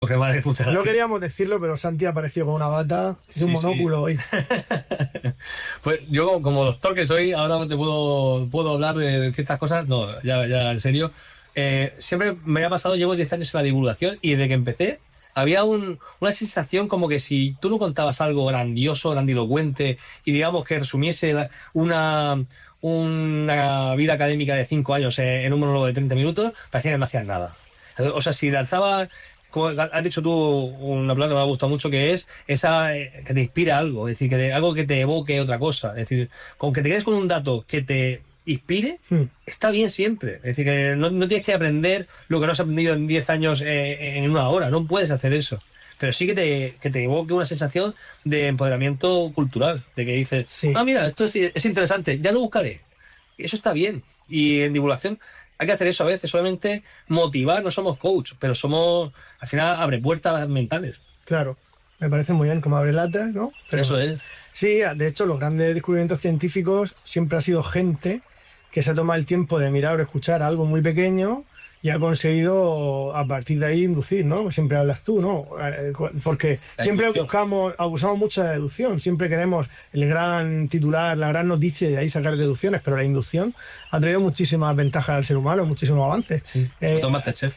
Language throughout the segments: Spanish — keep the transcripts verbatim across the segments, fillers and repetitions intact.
Pues vale, muchas gracias. No queríamos decirlo, pero Santi ha aparecido con una bata y Sí, un monóculo sí. hoy. Pues yo, como doctor que soy, ahora te puedo, puedo hablar de, de ciertas cosas. No, ya, ya en serio. Eh, siempre me ha pasado, llevo diez años en la divulgación y desde que empecé había un, una sensación como que si tú no contabas algo grandioso, grandilocuente y digamos que resumiese la- una, una vida académica de cinco años en, en un monólogo de treinta minutos, parecía que no hacías nada. O sea, si lanzaba, como has dicho tú, una palabra que me ha gustado mucho, que es esa eh, que te inspira algo, es decir, que te- algo que te evoque otra cosa. Es decir, con que te quedes con un dato que te inspire, Hmm. está bien siempre. Es decir, que no, no tienes que aprender lo que no has aprendido en diez años eh, en una hora, no puedes hacer eso. Pero sí que te, que te evoque una sensación de empoderamiento cultural, de que dices, Sí. ah, mira, esto es, es interesante, ya lo buscaré. Eso está bien. Y en divulgación hay que hacer eso a veces, solamente motivar, no somos coach, pero somos, al final, abre puertas mentales. Claro, me parece muy bien como abre latas, ¿no? Pero- Eso es. Sí, de hecho, los grandes descubrimientos científicos siempre ha sido gente que se ha tomado el tiempo de mirar o escuchar algo muy pequeño y ha conseguido a partir de ahí inducir, ¿no? Siempre hablas tú, ¿no? Eh, Porque La siempre inducción. buscamos, abusamos mucho de la deducción, siempre queremos el gran titular, la gran noticia y de ahí sacar deducciones, pero la inducción ha traído muchísimas ventajas al ser humano, muchísimos avances. Eh, Toma Masterchef.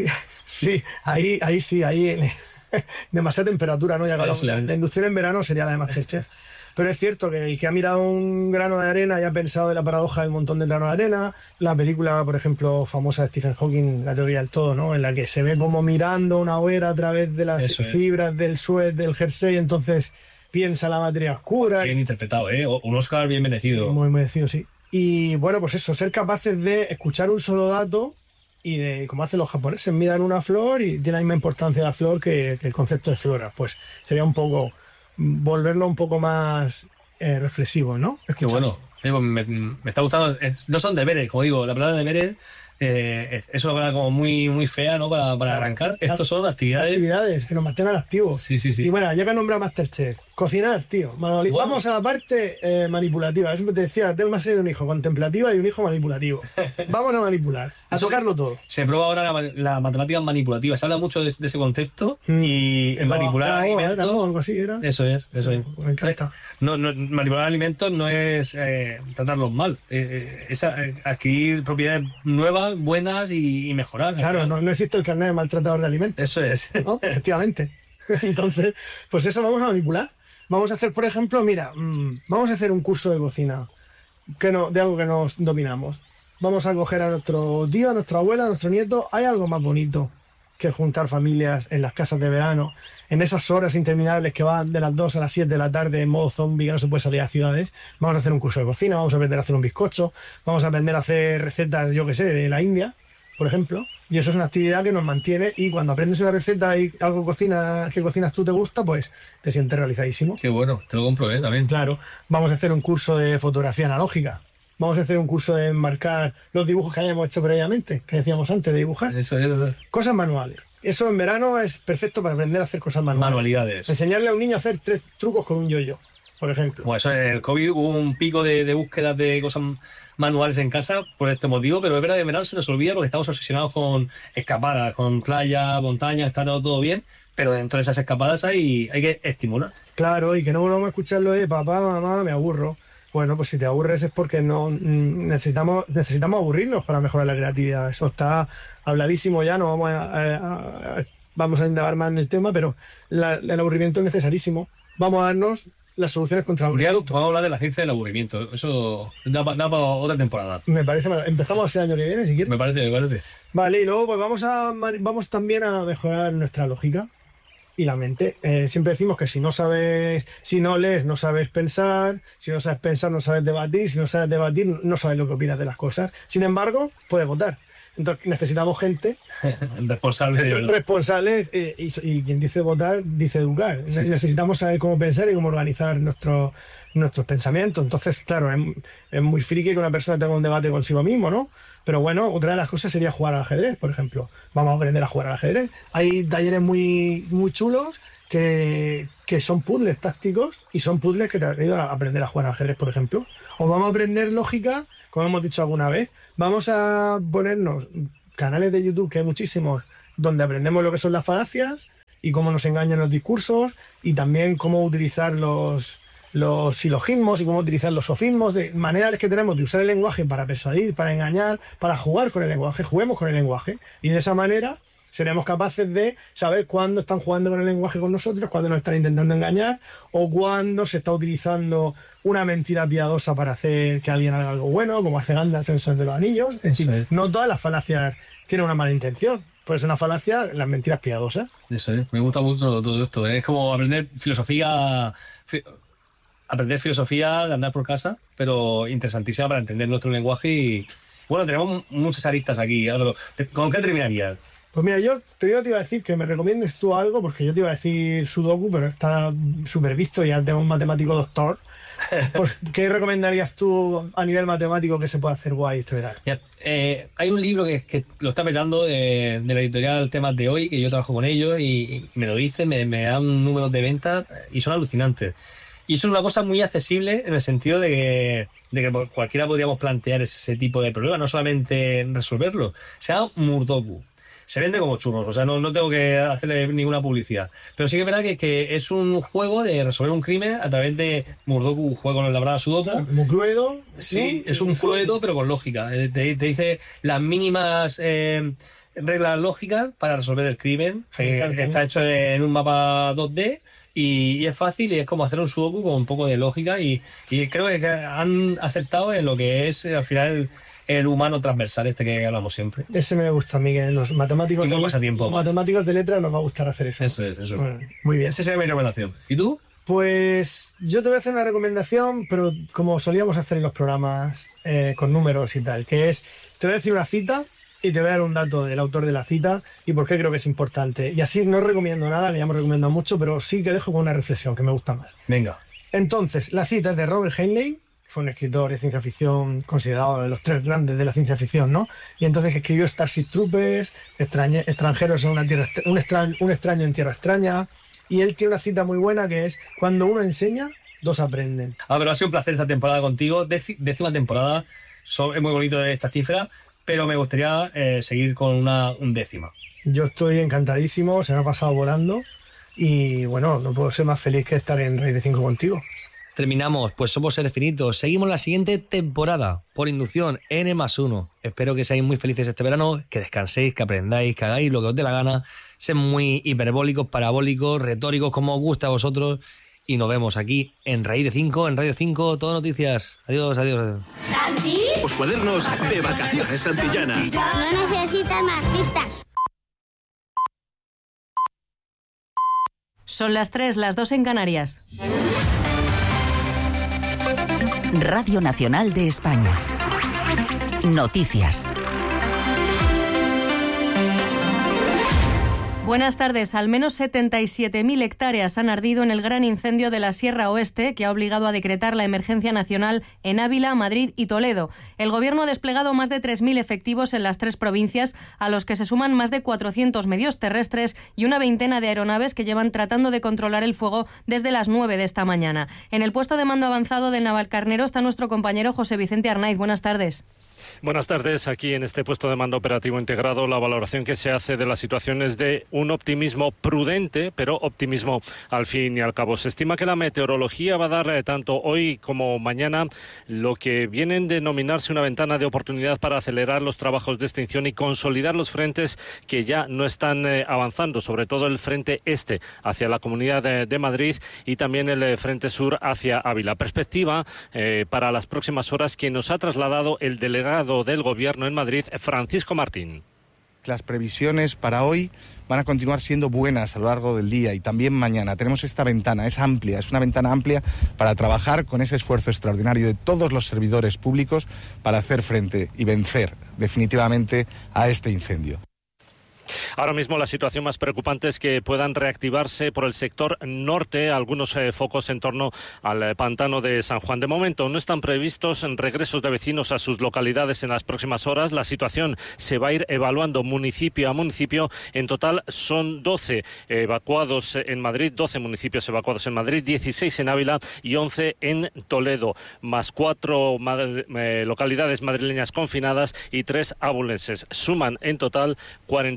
Sí, ahí, ahí sí, ahí demasiada temperatura, ¿no? Ya claro, Eso, la, la inducción en verano sería la de Masterchef. Pero es cierto que el que ha mirado un grano de arena y ha pensado en la paradoja del montón de grano de arena, la película, por ejemplo, famosa de Stephen Hawking, La teoría del todo, ¿no? En la que se ve como mirando una hoguera a través de las Eso es. fibras del suet, del jersey, entonces piensa la materia oscura. Bien interpretado, ¿eh? O- Un Oscar bien merecido. Sí, muy merecido, sí. Y bueno, pues eso, ser capaces de escuchar un solo dato y de, como hacen los japoneses, miran una flor y tiene la misma importancia la flor que, que el concepto de flora. Pues sería un poco, volverlo un poco más eh, reflexivo, ¿no? Qué Escuchar. bueno. Sí, pues me, me está gustando. Es- No son deberes, como digo. La palabra deberes eh, es, es una palabra como muy, muy fea, ¿no? Para, para arrancar. Estos son actividades. Actividades que nos mantengan activos. Sí, sí, sí. Y bueno, ya que nombra Masterchef, cocinar, tío. manuali- Bueno. Vamos a la parte eh, manipulativa. Siempre te decía, tengo una serie de un hijo contemplativa y un hijo manipulativo. Vamos a manipular, a Eso tocarlo todo. Se prueba ahora la, la matemática manipulativa. Se habla mucho de, de ese concepto Mm. y en manipular Ah, alimentos. era, ¿no? Algo así era. Eso es, eso es. Me encanta. No, no, manipular alimentos no es eh, tratarlos mal, eh, eh, es eh, adquirir propiedades nuevas, buenas y, y mejorar. Claro, no, no existe el carnet de maltratador de alimentos, Eso es. ¿no? Efectivamente. Entonces, pues eso vamos a manipular. Vamos a hacer, por ejemplo, mira, mm, vamos a hacer un curso de cocina que no, de algo que nos dominamos. Vamos a coger a nuestro tío, a nuestra abuela, a nuestro nieto. Hay algo más bonito que juntar familias en las casas de verano, en esas horas interminables que van de las dos a las siete de la tarde en modo zombie, que no se puede salir a ciudades. Vamos a hacer un curso de cocina, vamos a aprender a hacer un bizcocho, vamos a aprender a hacer recetas, yo que sé, de la India, por ejemplo. Y eso es una actividad que nos mantiene, y cuando aprendes una receta y algo cocina, que cocinas tú te gusta, pues te sientes realizadísimo. Qué bueno, te lo compro, ¿eh? También. Claro, vamos a hacer un curso de fotografía analógica. Vamos a hacer un curso de enmarcar los dibujos que hayamos hecho previamente, que decíamos antes de dibujar. Eso es. Eso es. Cosas manuales. Eso en verano es perfecto para aprender a hacer cosas manuales. Manualidades. Enseñarle a un niño a hacer tres trucos con un yo-yo, por ejemplo. Bueno, eso en el COVID hubo un pico de, de búsquedas de cosas manuales en casa por este motivo, pero es verdad que en verano se nos olvida porque estamos obsesionados con escapadas, con playa, montaña, está todo, todo bien, pero dentro de esas escapadas hay, hay que estimular. Claro, y que no volvamos a escucharlo de papá, mamá, me aburro. Bueno, pues si te aburres es porque no mm, necesitamos necesitamos aburrirnos para mejorar la creatividad. Eso está habladísimo ya, no vamos a, a- a- vamos a indagar más en el tema, pero la- el aburrimiento es necesarísimo. Vamos a darnos las soluciones contra el Un día aburrimiento. vamos a hablar de la ciencia del aburrimiento. Eso da, pa- da para otra temporada. Me parece mal. Empezamos el año que viene, si quieres. Me parece, me parece. Vale, y luego pues vamos a mani- vamos también a mejorar nuestra lógica y la mente. Eh, siempre decimos que si no sabes, si no lees, no sabes pensar, si no sabes pensar, no sabes debatir, si no sabes debatir, no sabes lo que opinas de las cosas. Sin embargo, puedes votar. Entonces necesitamos gente Responsable de verdad. responsable, eh, y, y quien dice votar dice educar. Ne- Necesitamos saber cómo pensar y cómo organizar nuestro- nuestros pensamientos. Entonces, claro, es, es muy friki que una persona tenga un debate consigo mismo, ¿no? Pero bueno, otra de las cosas sería jugar al ajedrez, por ejemplo. Vamos a aprender a jugar al ajedrez. Hay talleres muy, muy chulos que, que son puzzles tácticos y son puzzles que te ayudan a aprender a jugar al ajedrez, por ejemplo. O vamos a aprender lógica, como hemos dicho alguna vez. Vamos a ponernos canales de YouTube, que hay muchísimos, donde aprendemos lo que son las falacias, y cómo nos engañan los discursos, y también cómo utilizar los, los silogismos y cómo utilizar los sofismos, de maneras que tenemos de usar el lenguaje para persuadir, para engañar, para jugar con el lenguaje. Juguemos con el lenguaje, y de esa manera seremos capaces de saber cuándo están jugando con el lenguaje con nosotros, cuándo nos están intentando engañar, o cuándo se está utilizando una mentira piadosa para hacer que alguien haga algo bueno, como hace Gandalf en El Señor de los Anillos. Es decir, sí. No todas las falacias tienen una mala intención. Puede ser una falacia las mentiras piadosas. Eso es. Me gusta mucho todo esto. Es como aprender filosofía... Fi aprender filosofía de andar por casa, pero interesantísima para entender nuestro lenguaje. Y bueno, tenemos muchas aristas aquí. ¿Con qué terminarías? Pues mira, yo primero te iba a decir que me recomiendes tú algo, porque yo te iba a decir Sudoku, pero está súper visto y ya tengo un matemático doctor. Pues, ¿qué recomendarías tú a nivel matemático que se pueda hacer guay este verano? Ya, eh, hay un libro que, que lo está petando de, de la editorial Temas de Hoy, que yo trabajo con ellos, y, y me lo dice, me, me dan números de ventas y son alucinantes. Y es una cosa muy accesible en el sentido de que, de que cualquiera podríamos plantear ese tipo de problema, no solamente resolverlo. Se llama Murdoku. Se vende como churros, o sea, no, no tengo que hacerle ninguna publicidad. Pero sí que es verdad que, que es un juego de resolver un crimen a través de Murdoku, un juego con la palabra Sudoku. Como Cluedo. Sí, ¿no? Es un Cluedo, pero con lógica. Te, te dice las mínimas eh, reglas lógicas para resolver el crimen. Que está hecho en un mapa dos D y, y es fácil, y es como hacer un Sudoku con un poco de lógica. Y, y creo que han acertado en lo que es, al final, el humano transversal este que hablamos siempre. Ese me gusta a mí, que los matemáticos, de, pasatiempo. Los matemáticos de letras nos va a gustar hacer eso. Eso es, eso. Bueno, muy bien. Esa sería mi recomendación. ¿Y tú? Pues yo te voy a hacer una recomendación, pero como solíamos hacer en los programas eh, con números y tal, que es, te voy a decir una cita y te voy a dar un dato del autor de la cita y por qué creo que es importante. Y así no recomiendo nada, le hemos recomendado mucho, pero sí que dejo con una reflexión que me gusta más. Venga. Entonces, la cita es de Robert Heinlein. Fue un escritor de ciencia ficción considerado de los tres grandes de la ciencia ficción, ¿no? Y entonces escribió Starship Troopers, extrañe, extranjeros en una tierra, un, extraño, un extraño en tierra extraña, y él tiene una cita muy buena que es: cuando uno enseña, dos aprenden. Ah, pero ha sido un placer esta temporada contigo, Deci décima temporada, so, es muy bonito esta cifra, pero me gustaría eh, seguir con una undécima. Yo estoy encantadísimo, se me ha pasado volando, y bueno, no puedo ser más feliz que estar en Raíz de cinco contigo. Terminamos, pues somos seres finitos. Seguimos la siguiente temporada, por inducción, N más uno. Espero que seáis muy felices este verano, que descanséis, que aprendáis, que hagáis lo que os dé la gana. Sed muy hiperbólicos, parabólicos, retóricos, como os gusta a vosotros. Y nos vemos aquí en Raíz de cinco, en Radio cinco, todo noticias. Adiós, adiós, adiós. ¿Santi? Los cuadernos de vacaciones Santillana. No necesitas más pistas. Son las tres, las dos en Canarias. Radio Nacional de España. Noticias. Buenas tardes. Al menos setenta y siete mil hectáreas han ardido en el gran incendio de la Sierra Oeste, que ha obligado a decretar la emergencia nacional en Ávila, Madrid y Toledo. El Gobierno ha desplegado más de tres mil efectivos en las tres provincias, a los que se suman más de cuatrocientos medios terrestres y una veintena de aeronaves que llevan tratando de controlar el fuego desde las nueve de esta mañana. En el puesto de mando avanzado de Navalcarnero está nuestro compañero José Vicente Arnaiz. Buenas tardes. Buenas tardes. Aquí en este puesto de mando operativo integrado, la valoración que se hace de la situación es de un optimismo prudente, pero optimismo al fin y al cabo. Se estima que la meteorología va a dar eh, tanto hoy como mañana lo que vienen a denominarse una ventana de oportunidad para acelerar los trabajos de extinción y consolidar los frentes que ya no están eh, avanzando, sobre todo el frente este hacia la Comunidad de, de Madrid y también el eh, frente sur hacia Ávila. Perspectiva eh, para las próximas horas que nos ha trasladado el delegado del Gobierno en Madrid, Francisco Martín. Las previsiones para hoy van a continuar siendo buenas a lo largo del día y también mañana. Tenemos esta ventana, es amplia, es una ventana amplia para trabajar con ese esfuerzo extraordinario de todos los servidores públicos para hacer frente y vencer definitivamente a este incendio. Ahora mismo la situación más preocupante es que puedan reactivarse por el sector norte algunos eh, focos en torno al eh, pantano de San Juan. De momento no están previstos regresos de vecinos a sus localidades en las próximas horas. La situación se va a ir evaluando municipio a municipio. En total son doce evacuados en Madrid, doce municipios evacuados en Madrid, dieciséis en Ávila y once en Toledo, más cuatro madre, eh, localidades madrileñas confinadas y tres abulenses. Suman en total cuarenta y seis localidades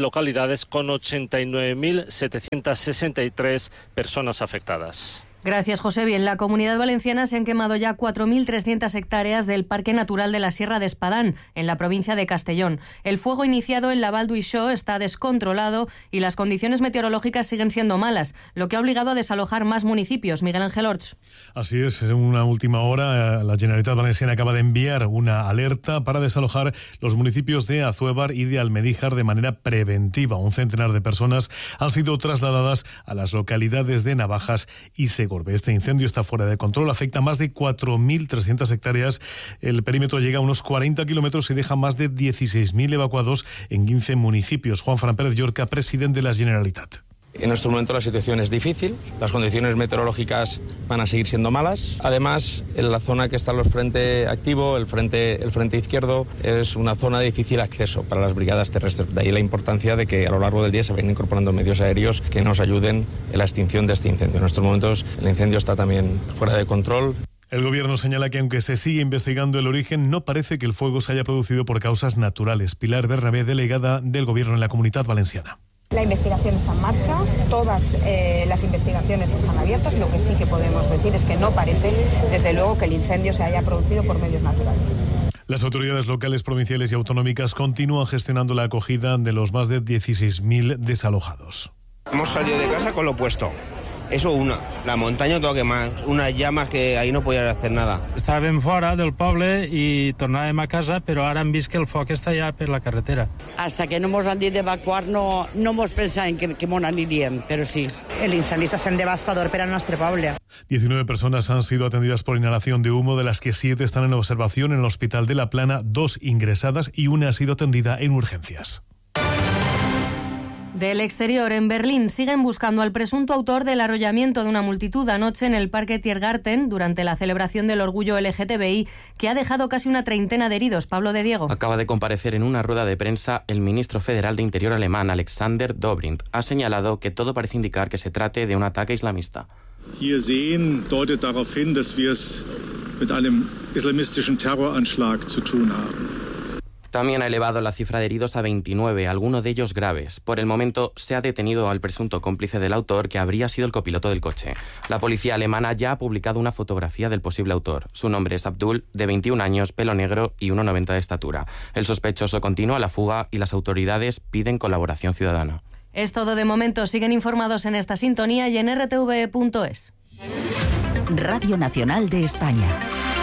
localidades con ochenta y nueve mil setecientas sesenta y tres personas afectadas. Gracias, José. Bien, en la Comunidad Valenciana se han quemado ya cuatro mil trescientas hectáreas del Parque Natural de la Sierra de Espadán, en la provincia de Castellón. El fuego iniciado en la Val d'Uixó está descontrolado y las condiciones meteorológicas siguen siendo malas, lo que ha obligado a desalojar más municipios. Miguel Ángel Orts. Así es, en una última hora la Generalitat Valenciana acaba de enviar una alerta para desalojar los municipios de Azuévar y de Almedíjar de manera preventiva. Un centenar de personas han sido trasladadas a las localidades de Navajas y Segorbe. Este incendio está fuera de control, afecta a más de cuatro mil trescientas hectáreas. El perímetro llega a unos cuarenta kilómetros y deja más de dieciséis mil evacuados en quince municipios. Juan Fran Pérez Llorca, presidente de la Generalitat. En este momento la situación es difícil, las condiciones meteorológicas van a seguir siendo malas. Además, en la zona que está el frente activo, el frente, el frente izquierdo, es una zona de difícil acceso para las brigadas terrestres. De ahí la importancia de que a lo largo del día se vayan incorporando medios aéreos que nos ayuden en la extinción de este incendio. En estos momentos el incendio está también fuera de control. El gobierno señala que aunque se sigue investigando el origen, no parece que el fuego se haya producido por causas naturales. Pilar Bernabé, delegada del gobierno en la Comunidad Valenciana. La investigación está en marcha, todas eh, las investigaciones están abiertas. Lo que sí que podemos decir es que no parece, desde luego, que el incendio se haya producido por medios naturales. Las autoridades locales, provinciales y autonómicas continúan gestionando la acogida de los más de dieciséis mil desalojados. Hemos salido de casa con lo puesto. Eso una. La montaña todo quemada. Unas llamas que ahí no podían hacer nada. Estàvem fora del poble i tornàvem a casa, però ara hem vist que el foc està ja per la carretera. Hasta que no mos han dit d'evacuar no, no mos pensàvem que, que mos aniríem, però sí. El incendi està sent devastador per al nostre poble. diecinueve personas han sido atendidas por inhalación de humo, de las que siete están en observación en el Hospital de La Plana, dos ingresadas y una ha sido atendida en urgencias. Del exterior, en Berlín, siguen buscando al presunto autor del arrollamiento de una multitud anoche en el Parque Tiergarten durante la celebración del orgullo L G T B I, que ha dejado casi una treintena de heridos. Pablo de Diego. Acaba de comparecer en una rueda de prensa el ministro federal de Interior alemán, Alexander Dobrindt. Ha señalado que todo parece indicar que se trate de un ataque islamista. Hier sehen deutet darauf hin, dass wir es mit einem islamistischen Terroranschlag zu tun haben. También ha elevado la cifra de heridos a veintinueve, algunos de ellos graves. Por el momento se ha detenido al presunto cómplice del autor, que habría sido el copiloto del coche. La policía alemana ya ha publicado una fotografía del posible autor. Su nombre es Abdul, de veintiún años, pelo negro y uno noventa de estatura. El sospechoso continúa a la fuga y las autoridades piden colaboración ciudadana. Es todo de momento. Siguen informados en esta sintonía y en r t v punto es. Radio Nacional de España.